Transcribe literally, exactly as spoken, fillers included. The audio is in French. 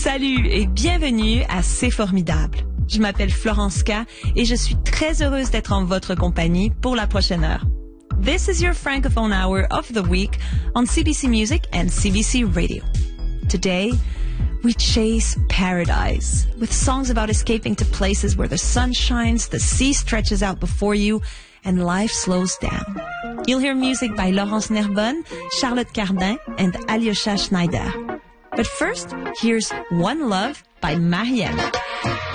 Salut et bienvenue à C'est formidable. Je m'appelle Florence K et je suis très heureuse d'être en votre compagnie pour la prochaine heure. This is your Francophone Hour of the week on C B C Music and C B C Radio. Today, we chase paradise with songs about escaping to places where the sun shines, the sea stretches out before you, and life slows down. You'll hear music by Laurence Nerbonne, Charlotte Cardin, and Alyosha Schneider. But first, here's One Love by Marianne.